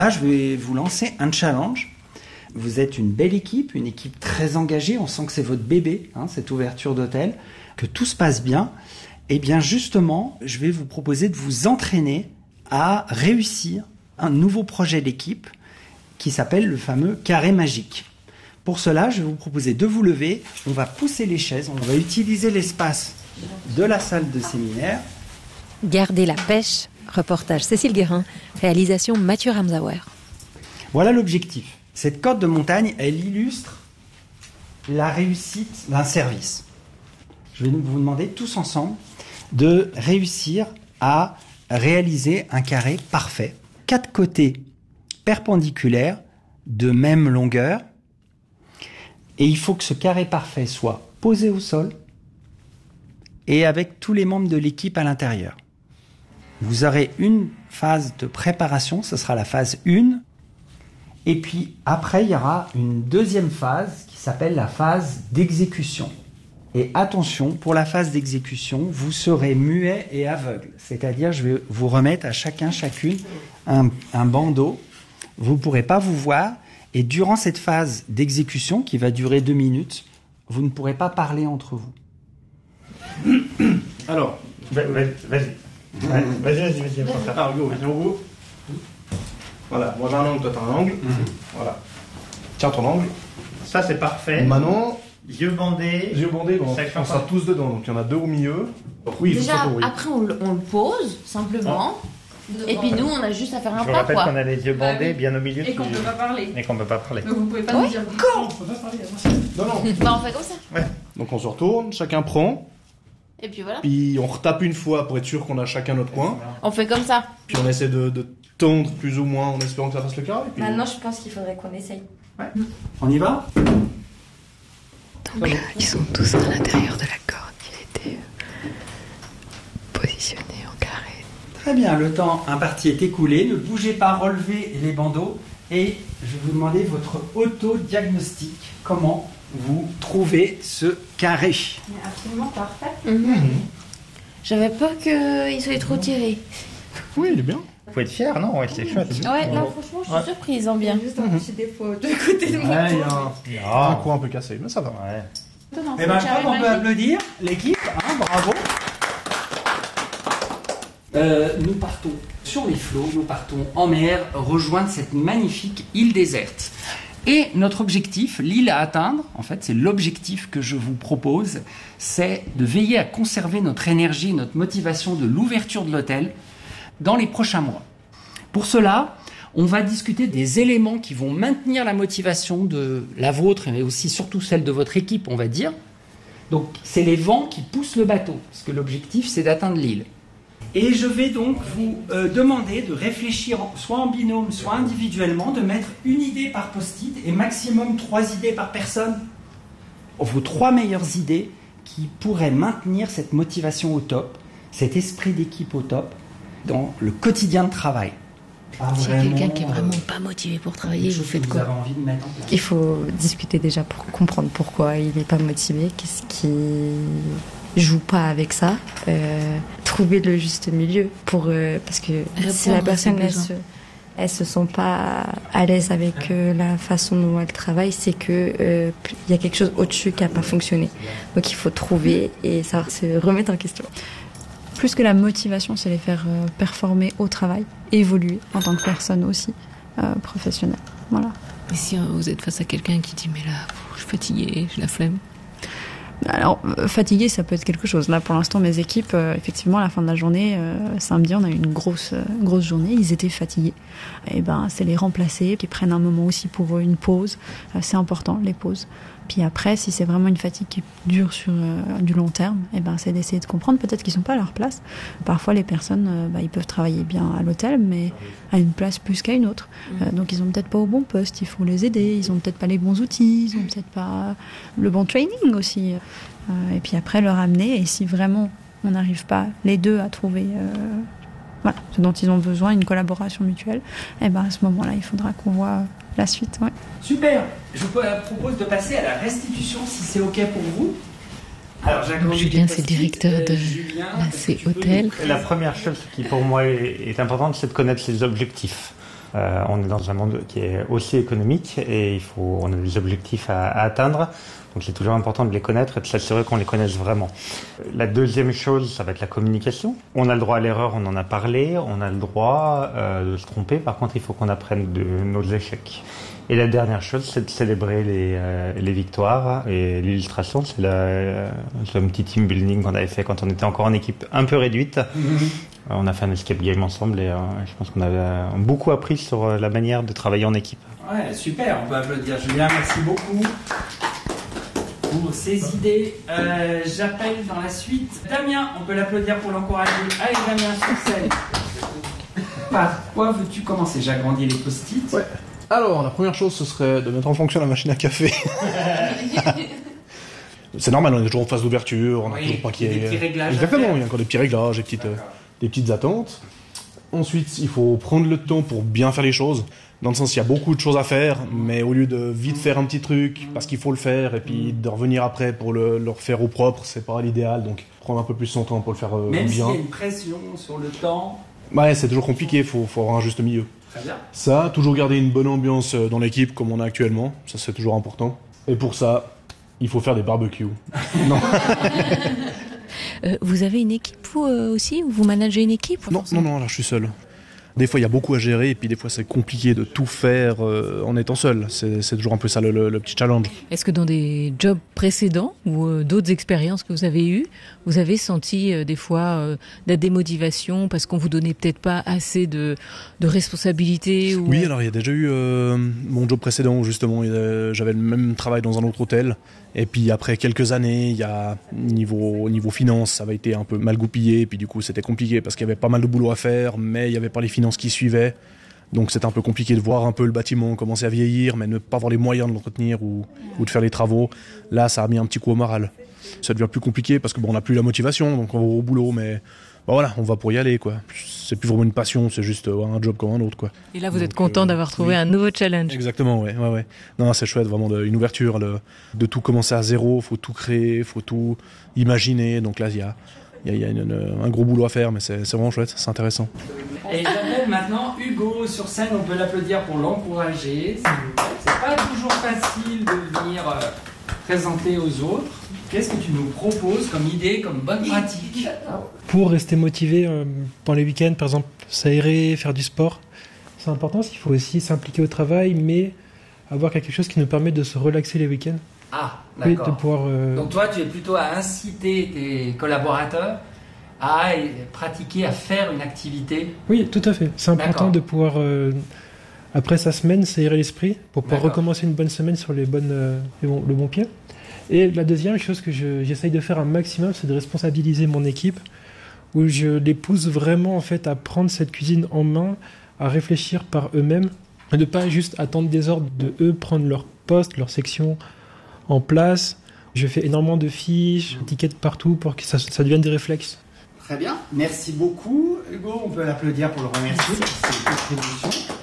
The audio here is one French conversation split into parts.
Là, je vais vous lancer un challenge. Vous êtes une belle équipe, une équipe très engagée. On sent que c'est votre bébé, cette ouverture d'hôtel, que tout se passe bien. Eh bien, justement, je vais vous proposer de vous entraîner à réussir un nouveau projet d'équipe qui s'appelle le fameux carré magique. Pour cela, je vais vous proposer de vous lever. On va pousser les chaises. On va utiliser l'espace de la salle de séminaire. Garder la pêche. Reportage Cécile Guérin, réalisation Mathieu Ramsauer. Voilà l'objectif. Cette corde de montagne, elle illustre la réussite d'un service. Je vais vous demander tous ensemble de réussir à réaliser un carré parfait. 4 côtés perpendiculaires de même longueur. Et il faut que ce carré parfait soit posé au sol et avec tous les membres de l'équipe à l'intérieur. Vous aurez une phase de préparation, ce sera la phase 1. Et puis après, il y aura une deuxième phase qui s'appelle la phase d'exécution. Et attention, pour la phase d'exécution, vous serez muet et aveugle. C'est-à-dire, je vais vous remettre à chacune un bandeau. Vous ne pourrez pas vous voir. Et durant cette phase d'exécution, qui va durer 2 minutes, vous ne pourrez pas parler entre vous. Alors, vas-y. Vas-y. Alors, go, viens au bout. Voilà, moi j'ai un angle, toi t'as un angle. Voilà. Tiens ton angle. Ça c'est parfait. Maintenant, yeux bandés. Bon, on sera tous dedans, donc il y en a 2 au milieu. Donc, oui, déjà, après on le pose simplement. Et puis nous, on a juste à faire un Je pas, rappelle quoi. qu'on a les yeux bandés bien au milieu. Et qu'on peut pas parler. Et qu'on peut pas parler. Donc vous pouvez pas nous dire quand. On peut pas parler. Non. Bah on fait comme ça. Ouais. Donc on se retourne, chacun prend. Et puis voilà. Puis on retape une fois pour être sûr qu'on a chacun notre coin. On fait comme ça. Puis on essaie de tendre plus ou moins en espérant que ça fasse le carré. Puis... Maintenant, je pense qu'il faudrait qu'on essaye. Ouais. On y va ? Donc là, ils sont tous à l'intérieur de la corde qui a été positionnée en carré. Très bien, le temps imparti est écoulé. Ne bougez pas, relevez les bandeaux. Et je vais vous demander votre auto-diagnostic. Comment vous trouvez ce carré ? Il est absolument parfait. J'avais peur qu'il soit trop tiré. Oui, il est bien. Faut être fier, non? Ouais, c'est chouette. Ouais, là franchement, je suis surprise en bien. Juste un petit défaut de côté de mon Ouais, il y tour. a un coin un peu cassé, mais ça va. Ouais. Eh bien, je crois qu'on peut applaudir l'équipe. Bravo. Nous partons sur les flots, nous partons en mer, rejoindre cette magnifique île déserte. Et notre objectif, l'île à atteindre, en fait, c'est l'objectif que je vous propose, c'est de veiller à conserver notre énergie, notre motivation de l'ouverture de l'hôtel dans les prochains mois. Pour cela, on va discuter des éléments qui vont maintenir la motivation de la vôtre, mais aussi surtout celle de votre équipe, on va dire. Donc, c'est les vents qui poussent le bateau, parce que l'objectif, c'est d'atteindre l'île. Et je vais donc vous demander de réfléchir soit en binôme, soit individuellement, de mettre une idée par post-it et maximum 3 idées par personne. Vos 3 meilleures idées qui pourraient maintenir cette motivation au top, cet esprit d'équipe au top, dans le quotidien de travail. S'il y a quelqu'un qui est vraiment pas motivé pour travailler, vous faites quoi? Vous avez envie de mettre en place. Il faut discuter déjà pour comprendre pourquoi il n'est pas motivé, qu'est-ce qui joue pas avec ça, trouver le juste milieu pour parce que si la personne elle se sent pas à l'aise avec la façon dont elle travaille, c'est que il y a quelque chose au-dessus qui a pas fonctionné. Donc il faut trouver et savoir se remettre en question. Plus que la motivation, c'est les faire performer au travail, évoluer en tant que personne aussi professionnelle. Voilà. Et si vous êtes face à quelqu'un qui dit mais là, je suis fatiguée, j'ai la flemme. Alors, fatigué, ça peut être quelque chose. Là, pour l'instant, mes équipes, effectivement, à la fin de la journée, samedi, on a eu une grosse journée. Ils étaient fatigués. Et ben, c'est les remplacer, qui prennent un moment aussi pour une pause. C'est important, les pauses. Puis après, si c'est vraiment une fatigue qui dure sur du long terme, et ben, c'est d'essayer de comprendre. Peut-être qu'ils sont pas à leur place. Parfois, les personnes, ils peuvent travailler bien à l'hôtel, mais à une place plus qu'à une autre. Donc, ils ont peut-être pas au bon poste. Il faut les aider. Ils ont peut-être pas les bons outils. Ils ont peut-être pas le bon training aussi. Et puis après, le ramener. Et si vraiment on n'arrive pas les deux à trouver voilà, ce dont ils ont besoin, une collaboration mutuelle, et ben à ce moment-là, il faudra qu'on voit la suite. Ouais. Super. Je vous propose de passer à la restitution, si c'est OK pour vous. Alors, Julien, c'est le directeur de l'AC Hôtel. La première chose qui pour moi est importante, c'est de connaître ses objectifs. On est dans un monde qui est aussi économique et on a des objectifs à atteindre. Donc c'est toujours important de les connaître et de s'assurer qu'on les connaisse vraiment. La deuxième chose, ça va être la communication. On a le droit à l'erreur, on en a parlé, on a le droit de se tromper. Par contre, il faut qu'on apprenne de nos échecs. Et la dernière chose, c'est de célébrer les victoires. Et l'illustration, c'est un petit team building qu'on avait fait quand on était encore en équipe un peu réduite. On a fait un escape game ensemble et je pense qu'on avait beaucoup appris sur la manière de travailler en équipe. Ouais, super, on peut applaudir Julien, merci beaucoup pour ces idées. J'appelle dans la suite Damien, on peut l'applaudir pour l'encourager. Allez Damien, sur scène. Par quoi veux-tu commencer? J'ai agrandi les post-it. Ouais. Alors, la première chose, ce serait de mettre en fonction la machine à café. C'est normal, on est toujours en phase d'ouverture, on n'a toujours pas qu'il y ait... des petits réglages. Exactement, il y a encore des petits réglages, des petites attentes. Ensuite, il faut prendre le temps pour bien faire les choses. Dans le sens, il y a beaucoup de choses à faire, mais au lieu de vite faire un petit truc, parce qu'il faut le faire, et puis de revenir après pour le refaire au propre, c'est pas l'idéal. Donc, prendre un peu plus son temps pour le faire Même bien. s'il y a une pression sur le temps. Ouais, c'est toujours compliqué, il faut avoir un juste milieu. Très bien. Ça, toujours garder une bonne ambiance dans l'équipe comme on a actuellement, ça c'est toujours important. Et pour ça, il faut faire des barbecues. Non. Vous avez une équipe, vous aussi? Vous managez une équipe? Non, là je suis seul. Des fois il y a beaucoup à gérer et puis des fois c'est compliqué de tout faire en étant seul. C'est toujours un peu ça le petit challenge. Est-ce que dans des jobs précédents ou d'autres expériences que vous avez eues, vous avez senti des fois de la démotivation parce qu'on vous donnait peut-être pas assez de responsabilités ou... Oui, alors il y a déjà eu mon job précédent où justement j'avais le même travail dans un autre hôtel. Et puis après quelques années, il y a niveau finance, ça avait été un peu mal goupillé. Et puis du coup, c'était compliqué parce qu'il y avait pas mal de boulot à faire, mais il n'y avait pas les finances qui suivaient. Donc c'était un peu compliqué de voir un peu le bâtiment commencer à vieillir, mais ne pas avoir les moyens de l'entretenir ou de faire les travaux. Là, ça a mis un petit coup au moral. Ça devient plus compliqué parce que on n'a plus la motivation, donc on va au boulot, mais voilà, on va pour y aller, quoi. C'est plus vraiment une passion, c'est juste un job comme un autre, quoi. Et là, vous êtes content d'avoir trouvé un nouveau challenge. Exactement, ouais. Non, c'est chouette, vraiment, une ouverture, de tout commencer à zéro, faut tout créer, faut tout imaginer. Donc là, il y a un gros boulot à faire, mais c'est vraiment chouette, c'est intéressant. Et j'appelle maintenant Hugo sur scène, on peut l'applaudir pour l'encourager. C'est pas toujours facile de venir présenter aux autres. Qu'est-ce que tu nous proposes comme idée, comme bonne pratique? Pour rester motivé pendant les week-ends, par exemple, s'aérer, faire du sport, c'est important parce qu'il faut aussi s'impliquer au travail, mais avoir quelque chose qui nous permet de se relaxer les week-ends. Ah, Oui, d'accord. de pouvoir, Donc toi, tu es plutôt à inciter tes collaborateurs à pratiquer, à faire une activité. Oui, tout à fait. C'est important D'accord. de pouvoir, après sa semaine, s'aérer l'esprit pour pouvoir D'accord. recommencer une bonne semaine sur le bon pied. Et la deuxième chose que j'essaye de faire un maximum, c'est de responsabiliser mon équipe, où je les pousse vraiment en fait à prendre cette cuisine en main, à réfléchir par eux-mêmes, et de pas juste attendre des ordres de eux, prendre leur poste, leur section en place. Je fais énormément de fiches, d'étiquettes partout pour que ça devienne des réflexes. Très bien, merci beaucoup. Hugo, on peut l'applaudir pour le remercier pour ses contributions.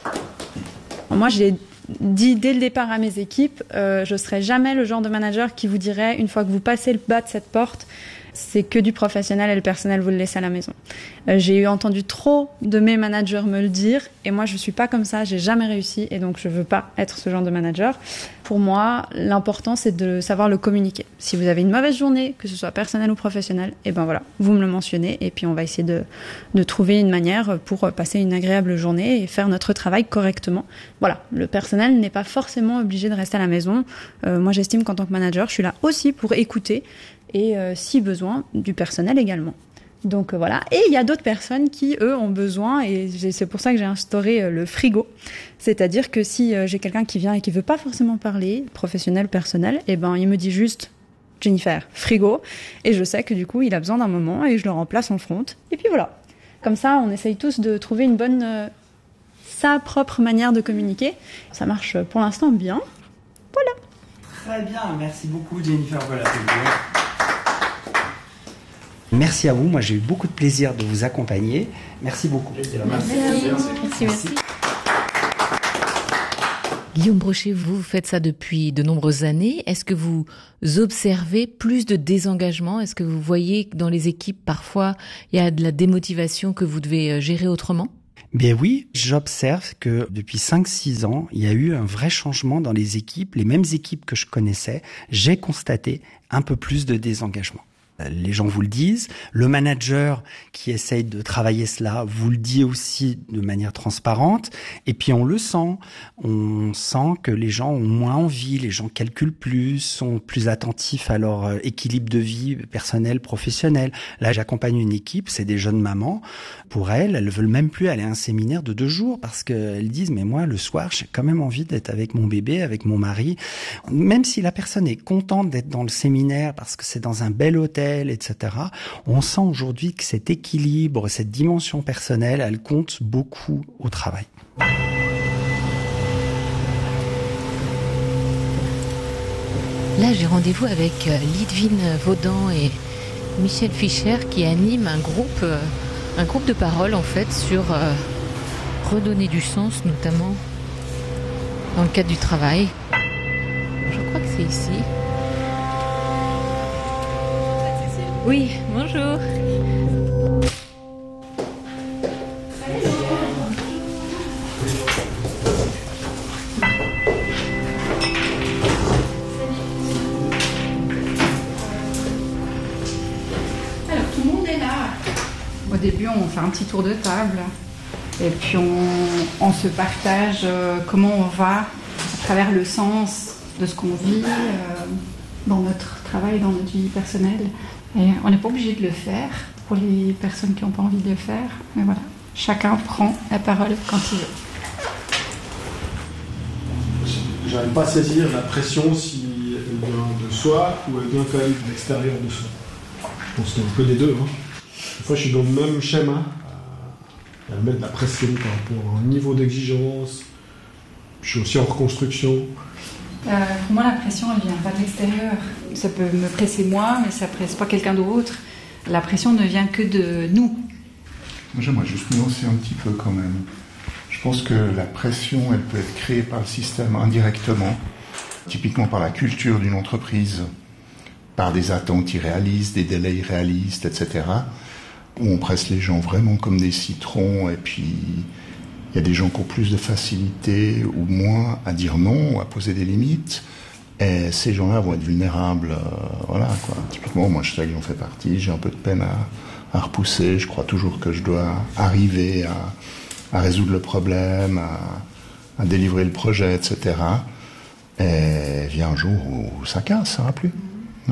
Moi, j'ai dit dès le départ à mes équipes, je ne serai jamais le genre de manager qui vous dirait, une fois que vous passez le bas de cette porte, c'est que du professionnel et le personnel, vous le laissez à la maison. J'ai entendu trop de mes managers me le dire et moi, je ne suis pas comme ça, j'ai jamais réussi et donc je ne veux pas être ce genre de manager. Pour moi, l'important, c'est de savoir le communiquer. Si vous avez une mauvaise journée, que ce soit personnelle ou professionnelle, et ben voilà, vous me le mentionnez et puis on va essayer de trouver une manière pour passer une agréable journée et faire notre travail correctement. Voilà, le personnel n'est pas forcément obligé de rester à la maison. Moi, j'estime qu'en tant que manager, je suis là aussi pour écouter et si besoin, du personnel également. Donc voilà, et il y a d'autres personnes qui, eux, ont besoin, et c'est pour ça que j'ai instauré le frigo. C'est-à-dire que si j'ai quelqu'un qui vient et qui veut pas forcément parler, professionnel, personnel, et ben il me dit juste « Jennifer, frigo », et je sais que du coup, il a besoin d'un moment, et je le remplace en front, et puis voilà. Comme ça, on essaye tous de trouver une bonne, sa propre manière de communiquer. Ça marche pour l'instant bien. Voilà. Très bien, merci beaucoup Jennifer pour l'applaudir. Merci à vous, moi j'ai eu beaucoup de plaisir de vous accompagner. Merci beaucoup. Merci. Guillaume Brochet, vous faites ça depuis de nombreuses années. Est-ce que vous observez plus de désengagement? Est-ce que vous voyez que dans les équipes, parfois, il y a de la démotivation que vous devez gérer autrement? Bien oui, j'observe que depuis 5-6 ans, il y a eu un vrai changement dans les équipes. Les mêmes équipes que je connaissais, j'ai constaté un peu plus de désengagement. Les gens vous le disent, le manager qui essaye de travailler cela vous le dit aussi de manière transparente, et puis on sent que les gens ont moins envie, les gens calculent plus, sont plus attentifs à leur équilibre de vie personnel, professionnel. Là, j'accompagne une équipe, c'est des jeunes mamans, pour elles veulent même plus aller à un séminaire de 2 jours, parce qu'elles disent, mais moi, le soir, j'ai quand même envie d'être avec mon bébé, avec mon mari. Même si la personne est contente d'être dans le séminaire, parce que c'est dans un bel hôtel, etc. On sent aujourd'hui que cet équilibre, cette dimension personnelle, elle compte beaucoup au travail. Là, j'ai rendez-vous avec Lidvine Vaudan et Michel Fischer qui animent un groupe de parole en fait sur redonner du sens, notamment dans le cadre du travail. Je crois que c'est ici. Oui, bonjour. Alors, tout le monde est là. Au début, on fait un petit tour de table. Et puis, on se partage comment on va à travers le sens de ce qu'on vit dans notre travail, dans notre vie personnelle. Et on n'est pas obligé de le faire pour les personnes qui n'ont pas envie de le faire. Mais voilà, chacun prend la parole quand il veut. J'arrive pas à saisir la pression si elle vient de soi ou elle vient quand même de l'extérieur de soi. Je pense qu'il y a un peu des deux. Des fois, je suis dans le même schéma, à mettre de la pression par rapport à un niveau d'exigence. Je suis aussi en reconstruction. Pour moi, la pression, elle vient pas de l'extérieur. Ça peut me presser moi, mais ça presse pas quelqu'un d'autre. La pression ne vient que de nous. Moi, j'aimerais juste nuancer un petit peu quand même. Je pense que la pression, elle peut être créée par le système indirectement, typiquement par la culture d'une entreprise, par des attentes irréalistes, des délais irréalistes, etc., où on presse les gens vraiment comme des citrons, et puis il y a des gens qui ont plus de facilité ou moins à dire non, ou à poser des limites, et ces gens-là vont être vulnérables. Voilà, quoi. Typiquement, moi, je sais que j'en fais partie, j'ai un peu de peine à repousser, je crois toujours que je dois arriver à résoudre le problème, à délivrer le projet, etc. Et vient un jour où ça casse, ça ne va plus. Ouais.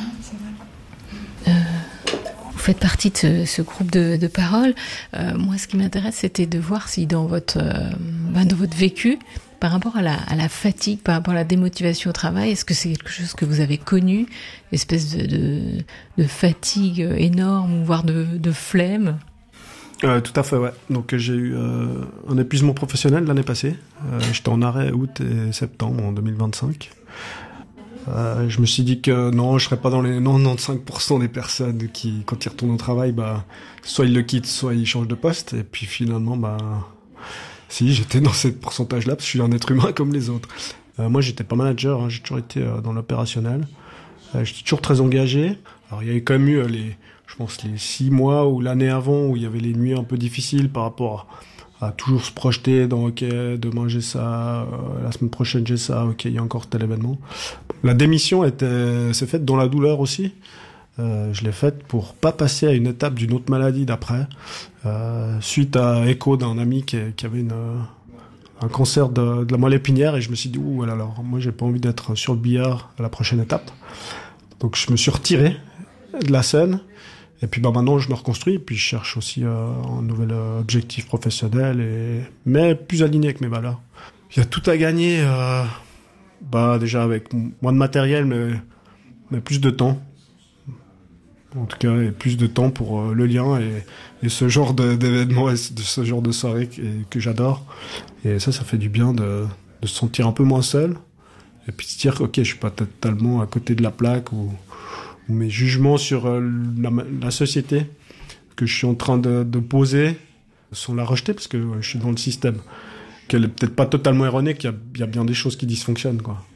Vous faites partie de ce groupe de parole. Moi, ce qui m'intéresse, c'était de voir si dans votre vécu, par rapport à la fatigue, par rapport à la démotivation au travail, est-ce que c'est quelque chose que vous avez connu, espèce de fatigue énorme, voire de flemme? Tout à fait, ouais. Donc j'ai eu un épuisement professionnel l'année passée. J'étais en arrêt août et septembre en 2025. Je me suis dit que non, je serais pas dans les 95% des personnes qui, quand ils retournent au travail, soit ils le quittent, soit ils changent de poste. Et puis finalement, si, j'étais dans ce pourcentage-là, parce que je suis un être humain comme les autres. Moi, j'étais pas manager, hein, j'ai toujours été dans l'opérationnel. J'étais toujours très engagé. Alors, il y avait quand même eu les 6 mois ou l'année avant où il y avait les nuits un peu difficiles par rapport à toujours se projeter dans ok, demain j'ai ça, la semaine prochaine j'ai ça, ok, il y a encore tel événement. La démission s'est faite dans la douleur aussi. Je l'ai faite pour pas passer à une étape d'une autre maladie d'après, suite à écho d'un ami qui avait un cancer de la moelle épinière, et je me suis dit alors moi j'ai pas envie d'être sur le billard à la prochaine étape. Donc je me suis retiré de la scène. Et puis maintenant je me reconstruis, et puis je cherche aussi un nouvel objectif professionnel, mais plus aligné avec mes valeurs. Il y a tout à gagner, déjà avec moins de matériel, mais plus de temps. En tout cas, et plus de temps pour le lien et ce genre d'événements, et ce genre de soirée que j'adore. Et ça fait du bien de se sentir un peu moins seul, et puis de se dire que je suis pas totalement à côté de la plaque, ou mes jugements sur la société que je suis en train de poser sont la rejeter, parce que je suis dans le système. Qu'elle est peut-être pas totalement erronée, qu'il y a bien des choses qui dysfonctionnent, quoi.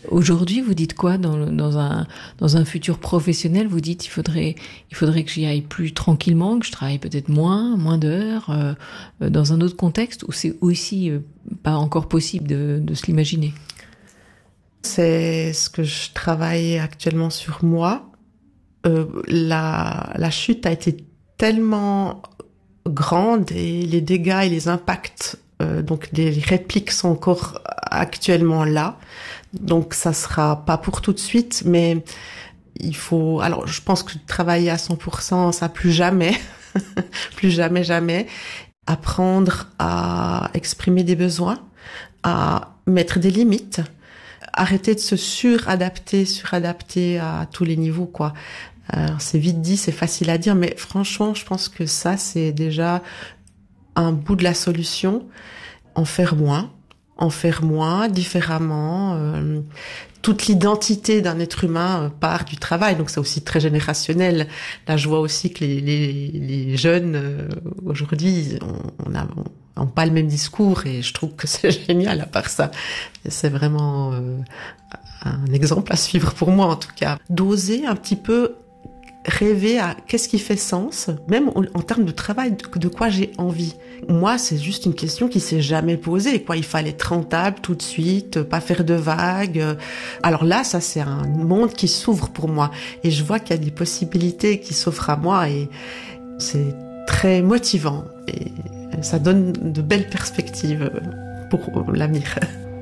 Aujourd'hui, vous dites quoi dans un futur professionnel? Vous dites il faudrait que j'y aille plus tranquillement, que je travaille peut-être moins d'heures, dans un autre contexte, ou c'est aussi pas encore possible de se l'imaginer? C'est ce que je travaille actuellement sur moi. La chute a été tellement grande et les dégâts et les impacts, donc les répliques sont encore actuellement là. Donc ça sera pas pour tout de suite, mais il faut... Alors je pense que travailler à 100%, ça plus jamais, plus jamais. Apprendre à exprimer des besoins, à mettre des limites, arrêter de se suradapter à tous les niveaux, quoi. C'est vite dit, c'est facile à dire, mais franchement, je pense que ça, c'est déjà un bout de la solution. En faire moins, différemment. Toute l'identité d'un être humain part du travail, donc c'est aussi très générationnel. Là, je vois aussi que les jeunes aujourd'hui, on pas le même discours, et je trouve que c'est génial. À part ça, c'est vraiment un exemple à suivre pour moi, en tout cas. D'oser un petit peu rêver à qu'est-ce qui fait sens, même en termes de travail, de quoi j'ai envie. Moi, c'est juste une question qui s'est jamais posée, quoi. Il fallait être rentable tout de suite, pas faire de vagues. Alors là, ça, c'est un monde qui s'ouvre pour moi. Et je vois qu'il y a des possibilités qui s'offrent à moi, et c'est très motivant. Et ça donne de belles perspectives pour l'avenir.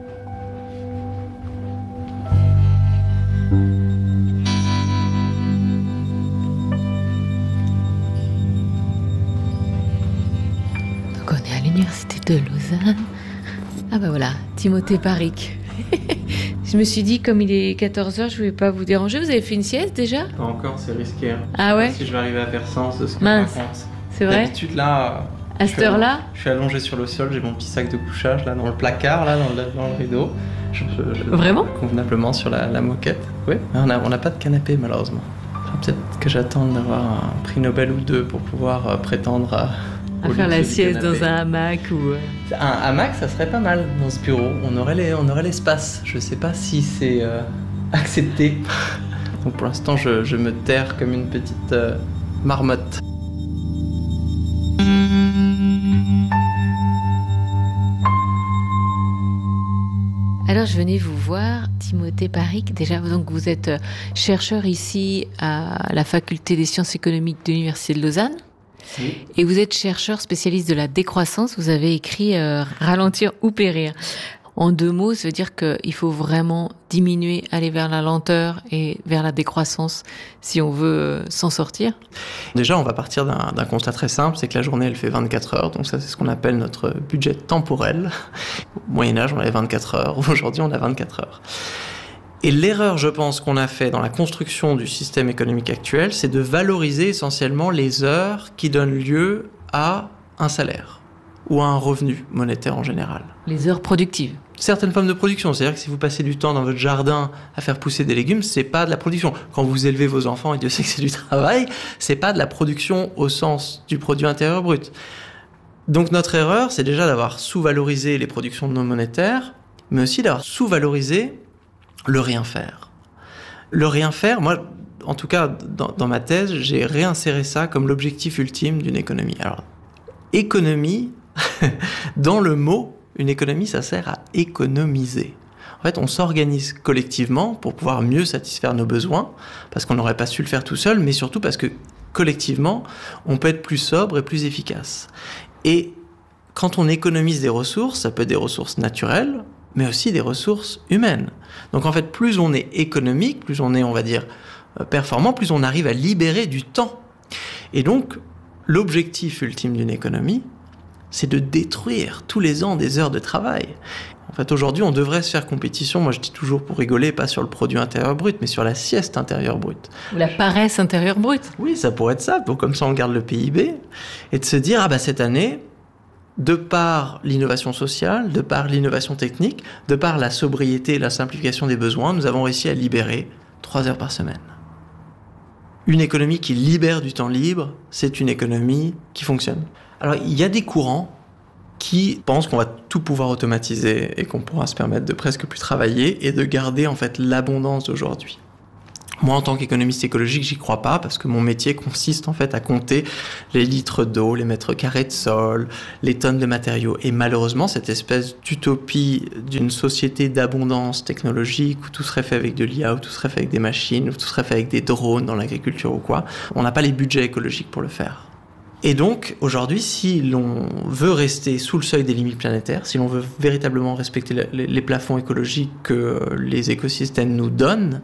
L'université de Lausanne. Ah bah voilà, Timothée Paric. Je me suis dit, comme il est 14h, je ne vais pas vous déranger. Vous avez fait une sieste déjà? Pas encore, c'est risqué. Ah ouais? Si je vais arriver à faire sens de ce que mince. je raconte. C'est vrai? D'habitude, là... À cette heure-là? Je suis allongé sur le sol, j'ai mon petit sac de couchage là dans le placard, là dans le rideau. Vraiment? Convenablement sur la moquette. Oui, on n'a pas de canapé malheureusement. Peut-être que j'attende d'avoir un prix Nobel ou deux pour pouvoir prétendre à faire la sieste dans un hamac ou... Un hamac, ça serait pas mal dans ce bureau. On aurait l'espace. Je sais pas si c'est accepté. Donc pour l'instant, je me terre comme une petite marmotte. Alors je venais vous voir, Timothée Paric. Déjà, donc vous êtes chercheur ici à la faculté des sciences économiques de l'Université de Lausanne. Oui. Et vous êtes chercheur spécialiste de la décroissance. Vous avez écrit Ralentir ou périr. En deux mots, ça veut dire qu'il faut vraiment diminuer, aller vers la lenteur et vers la décroissance si on veut s'en sortir. Déjà, on va partir d'un constat très simple, c'est que la journée, elle fait 24 heures. Donc ça, c'est ce qu'on appelle notre budget temporel. Au Moyen-Âge, on avait 24 heures. Aujourd'hui, on a 24 heures. Et l'erreur, je pense, qu'on a fait dans la construction du système économique actuel, c'est de valoriser essentiellement les heures qui donnent lieu à un salaire ou à un revenu monétaire en général. Les heures productives. Certaines formes de production, c'est-à-dire que si vous passez du temps dans votre jardin à faire pousser des légumes, c'est pas de la production. Quand vous élevez vos enfants, et Dieu sait que c'est du travail, c'est pas de la production au sens du produit intérieur brut. Donc notre erreur, c'est déjà d'avoir sous-valorisé les productions non monétaires, mais aussi d'avoir sous-valorisé le rien faire. Le rien faire, moi, en tout cas, dans ma thèse, j'ai réinséré ça comme l'objectif ultime d'une économie. Alors, économie, dans le mot, une économie, ça sert à économiser. En fait, on s'organise collectivement pour pouvoir mieux satisfaire nos besoins, parce qu'on n'aurait pas su le faire tout seul, mais surtout parce que collectivement, on peut être plus sobre et plus efficace. Et quand on économise des ressources, ça peut être des ressources naturelles, mais aussi des ressources humaines. Donc en fait, plus on est économique, plus on est, on va dire, performant, plus on arrive à libérer du temps. Et donc, l'objectif ultime d'une économie, c'est de détruire tous les ans des heures de travail. En fait, aujourd'hui, on devrait se faire compétition, moi je dis toujours pour rigoler, pas sur le produit intérieur brut, mais sur la sieste intérieure brute. Ou la paresse intérieure brute. Oui, ça pourrait être ça, comme ça on garde le PIB, et de se dire, cette année, de par l'innovation sociale, de par l'innovation technique, de par la sobriété et la simplification des besoins, nous avons réussi à libérer 3 heures par semaine. Une économie qui libère du temps libre, c'est une économie qui fonctionne. Alors, il y a des courants qui pense qu'on va tout pouvoir automatiser et qu'on pourra se permettre de presque plus travailler et de garder en fait l'abondance d'aujourd'hui. Moi, en tant qu'économiste écologique, j'y crois pas parce que mon métier consiste en fait à compter les litres d'eau, les mètres carrés de sol, les tonnes de matériaux. Et malheureusement, cette espèce d'utopie d'une société d'abondance technologique où tout serait fait avec de l'IA, où tout serait fait avec des machines, où tout serait fait avec des drones dans l'agriculture ou quoi, on n'a pas les budgets écologiques pour le faire. Et donc, aujourd'hui, si l'on veut rester sous le seuil des limites planétaires, si l'on veut véritablement respecter les plafonds écologiques que les écosystèmes nous donnent,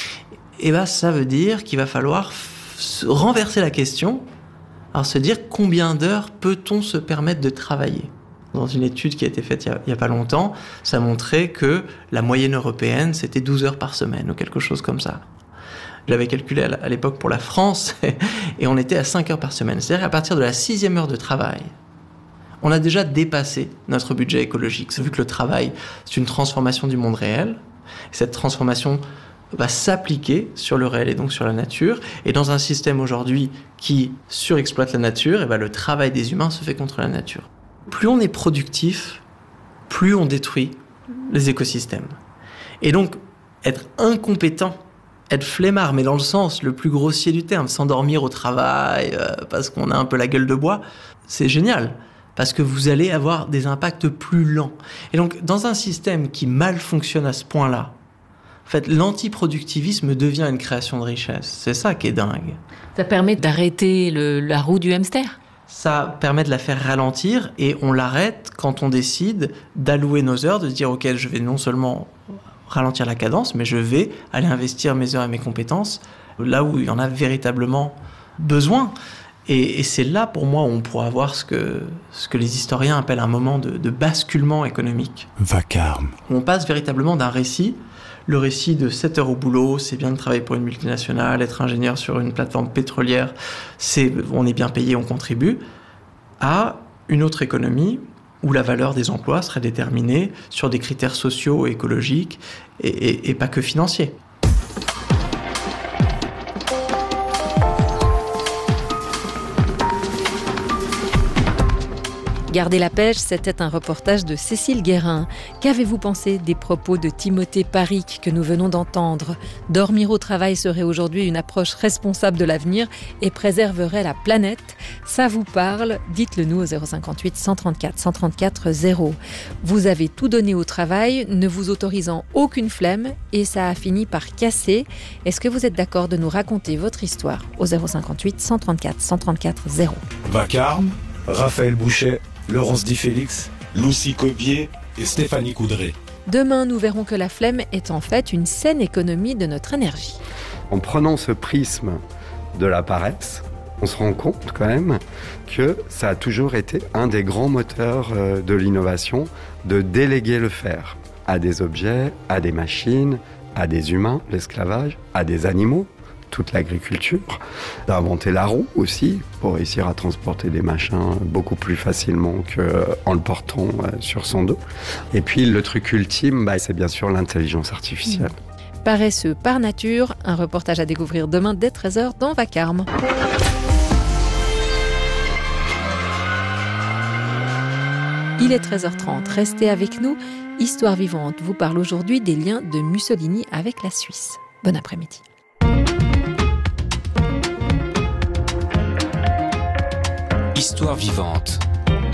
et ben ça veut dire qu'il va falloir renverser la question, alors se dire combien d'heures peut-on se permettre de travailler. Dans une étude qui a été faite il y a pas longtemps, ça montrait que la moyenne européenne, c'était 12 heures par semaine ou quelque chose comme ça. J'avais calculé à l'époque pour la France et on était à 5 heures par semaine. C'est-à-dire qu'à partir de la 6e heure de travail, on a déjà dépassé notre budget écologique. C'est vu que le travail, c'est une transformation du monde réel. Cette transformation va s'appliquer sur le réel et donc sur la nature. Et dans un système aujourd'hui qui surexploite la nature, et ben le travail des humains se fait contre la nature. Plus on est productif, plus on détruit les écosystèmes. Et donc, être incompétent, être flemmard, mais dans le sens le plus grossier du terme, s'endormir au travail parce qu'on a un peu la gueule de bois, c'est génial. Parce que vous allez avoir des impacts plus lents. Et donc, dans un système qui mal fonctionne à ce point-là, en fait, l'antiproductivisme devient une création de richesse. C'est ça qui est dingue. Ça permet d'arrêter la roue du hamster. Ça permet de la faire ralentir et on l'arrête quand on décide d'allouer nos heures, de se dire « Ok, je vais non seulement ralentir la cadence, mais je vais aller investir mes heures et mes compétences là où il y en a véritablement besoin. » Et c'est là, pour moi, où on pourra avoir ce que les historiens appellent un moment de basculement économique. Vacarme. On passe véritablement d'un récit, le récit de 7 heures au boulot, c'est bien de travailler pour une multinationale, être ingénieur sur une plateforme pétrolière, on est bien payé, on contribue, à une autre économie où la valeur des emplois serait déterminée sur des critères sociaux et écologiques et pas que financiers. Gardez la pêche, c'était un reportage de Cécile Guérin. Qu'avez-vous pensé des propos de Timothée Paric que nous venons d'entendre ? Dormir au travail serait aujourd'hui une approche responsable de l'avenir et préserverait la planète. Ça vous parle ? Dites-le nous au 058 134 134 0. Vous avez tout donné au travail, ne vous autorisant aucune flemme et ça a fini par casser. Est-ce que vous êtes d'accord de nous raconter votre histoire au 058 134 134 0 ? Vacarme, Raphaël Bouchet, Laurence Di Félix, Lucie Cobier et Stéphanie Coudray. Demain, nous verrons que la flemme est en fait une saine économie de notre énergie. En prenant ce prisme de la paresse, on se rend compte quand même que ça a toujours été un des grands moteurs de l'innovation, de déléguer le faire à des objets, à des machines, à des humains, l'esclavage, à des animaux, toute l'agriculture, d'inventer la roue aussi pour réussir à transporter des machins beaucoup plus facilement qu'en le portant sur son dos. Et puis le truc ultime, c'est bien sûr l'intelligence artificielle. Paresseux par nature, un reportage à découvrir demain dès 13h dans Vacarme. Il est 13h30, restez avec nous. Histoire vivante vous parle aujourd'hui des liens de Mussolini avec la Suisse. Bon après-midi. Histoire vivante.